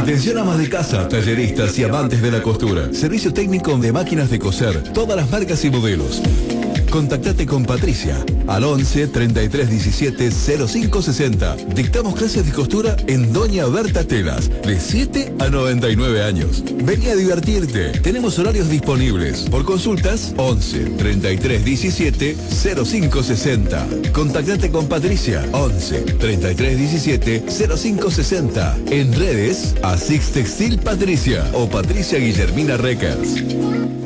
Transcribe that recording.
Atención amas de casa, talleristas y amantes de la costura. Servicio técnico de máquinas de coser, todas las marcas y modelos. Contactate con Patricia al 11 33 17 05 60. Dictamos clases de costura en Doña Berta Telas, de 7 a 99 años. Vení a divertirte. Tenemos horarios disponibles. Por consultas, 11 33 17 05 60. Contactate con Patricia, 11 33 17 05 60. En redes, Asix Textil Patricia o Patricia Guillermina Records.